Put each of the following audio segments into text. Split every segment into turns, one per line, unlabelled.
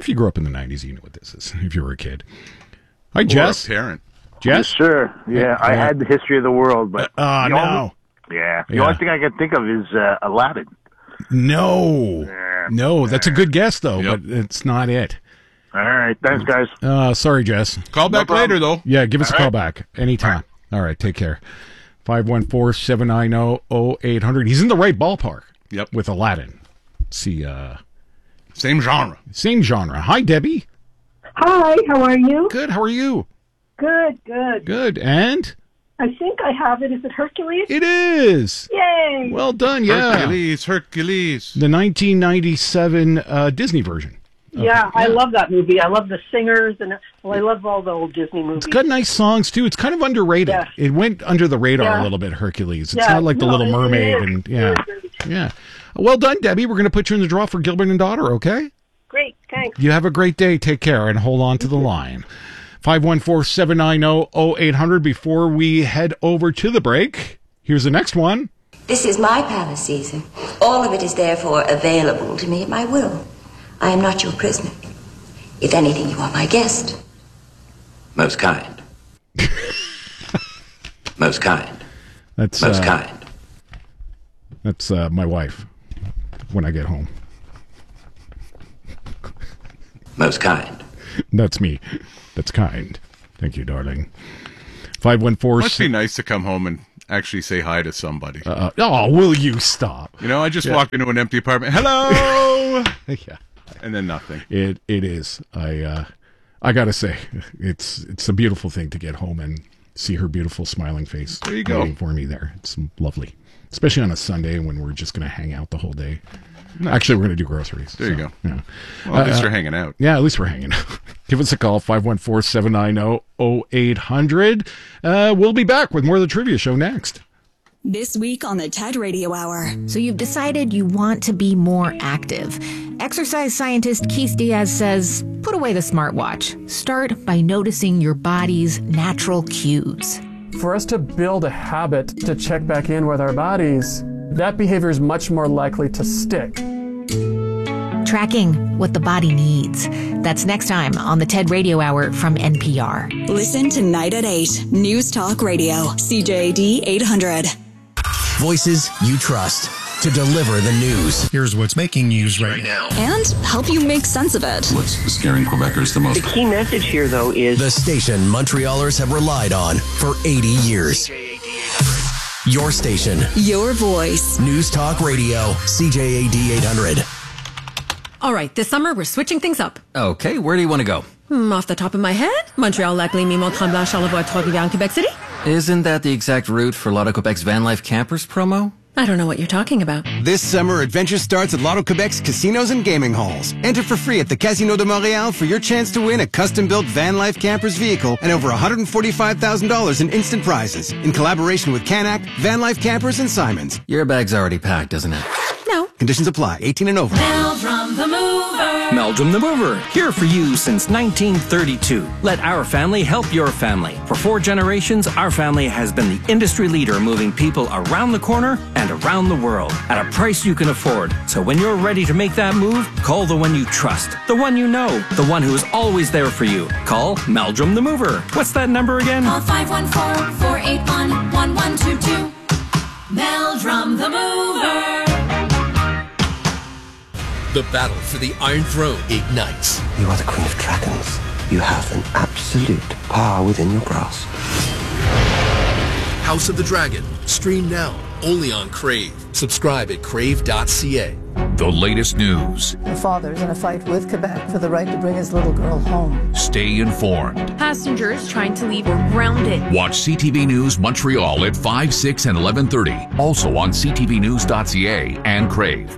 If you grew up in the 90s, you know what this is, if you were a kid. Hi, Jess.
Or a parent.
Jess?
Sure. Yeah, I had the history of the world, but
no.
The only thing I can think of is Aladdin.
No, that's a good guess though, but it's not it.
All right, thanks, guys.
Sorry, Jess.
Call back later, though.
Yeah, give us a call back anytime. All right, take care. 514-790-0800. He's in the right ballpark.
Yep.
With Aladdin. Let's see.
Same genre.
Same genre. Hi, Debbie.
Hi, how are you?
Good. How are you?
Good, good.
Good. And?
I think I have it. Is it Hercules?
It is.
Yay!
Well done, yeah.
Hercules.
The 1997 Disney version.
Yeah, I love that movie. I love the singers, and I love all the old Disney movies.
It's got nice songs, too. It's kind of underrated.
Yeah.
It went under the radar a little bit, Hercules. It's not like The Little Mermaid. Yeah. Well done, Debbie. We're going to put you in the draw for Gilbert and Daughter, okay?
Great, thanks.
You have a great day. Take care, and hold on to the line. 514-790-0800. Before we head over to the break, here's the next one.
This is my palace, Caesar. All of it is therefore available to me at my will. I am not your prisoner. If anything, you are my guest.
Most kind. Most kind.
That's
most kind.
That's my wife when I get home.
Most kind.
That's me. That's kind. Thank you, darling. 514.
Must be nice to come home and actually say hi to somebody.
Will you stop?
You know, I just walked into an empty apartment. Hello.
Yeah.
And then nothing.
It is. I gotta say, it's a beautiful thing to get home and see her beautiful smiling face.
There you go.
Waiting for me there. It's lovely, especially on a Sunday when we're just gonna hang out the whole day. Nice. Actually, we're gonna do groceries.
There you go.
Yeah.
Well, at least you're hanging out.
Yeah, at least we're hanging out. Give us a call, 514-790-0800. We'll be back with more of the Trivia Show next.
This week on the TED Radio Hour.
So you've decided you want to be more active. Exercise scientist Keith Diaz says, put away the smartwatch. Start by noticing your body's natural cues.
For us to build a habit to check back in with our bodies, that behavior is much more likely to stick.
Tracking what the body needs. That's next time on the TED Radio Hour from NPR.
Listen tonight at 8. News Talk Radio. CJAD 800.
Voices you trust to deliver the news.
Here's what's making news right now.
And help you make sense of it.
What's scaring Quebecers the most?
The key message here, though, is
the station Montrealers have relied on for 80 years. Your station.
Your voice.
News Talk Radio. CJAD 800.
All right, this summer we're switching things up.
Okay, where do you want to go?
Off the top of my head, Montreal, Lac Lémy, Mont-Tremblant, Charlevoix, Trois-Rivières, Quebec City.
Isn't that the exact route for Lotto Quebec's Van Life Campers promo?
I don't know what you're talking about.
This summer, adventure starts at Lotto Quebec's casinos and gaming halls. Enter for free at the Casino de Montréal for your chance to win a custom-built Van Life Campers vehicle and over $145,000 in instant prizes. In collaboration with Canac, Van Life Campers, and Simons.
Your bag's already packed, isn't it?
No.
Conditions apply. 18 and over.
Meldrum the Mover.
Meldrum the Mover, here for you since 1932. Let our family help your family. For 4 generations, our family has been the industry leader moving people around the corner and around the world at a price you can afford. So when you're ready to make that move, call the one you trust, the one you know, the one who is always there for you. Call Meldrum the Mover. What's that number again?
Call 514-481-1122. Meldrum the Mover.
The battle for the Iron Throne ignites.
You are the Queen of Dragons. You have an absolute power within your grasp.
House of the Dragon. Stream now, only on Crave. Subscribe at crave.ca.
The latest news.
The father's in a fight with Quebec for the right to bring his little girl home.
Stay informed.
Passengers trying to leave were grounded.
Watch CTV News Montreal at 5, 6, and 11:30. Also on ctvnews.ca and Crave.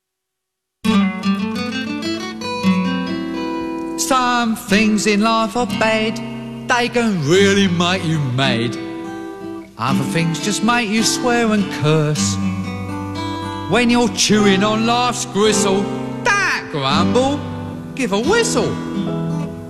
Some things in life are bad. They can really make you mad. Other things just make you swear and curse. When you're chewing on life's gristle, don't grumble, give a whistle.